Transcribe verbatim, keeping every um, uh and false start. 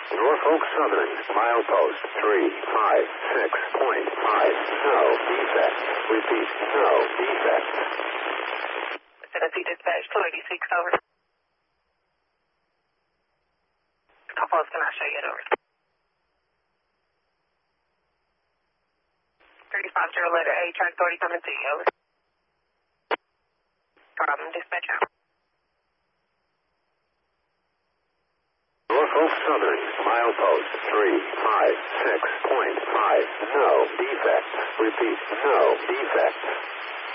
Norfolk Southern, milepost three five six point five. No defects. Repeat, no defects. Tennessee Dispatch two eighty-six, over. How close can I show you it over? thirty-five zero letter A, track thirty coming to you, over. Problem, dispatch out. Norfolk Southern, milepost three five six point five. No defects. Repeat, no defects.